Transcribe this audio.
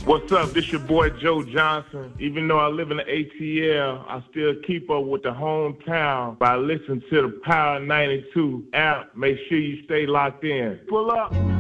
What's up? This your boy Joe Johnson. Even though I live in the ATL, I still keep up with the hometown by listening to the Power 92 app. Make sure you stay locked in. Pull up.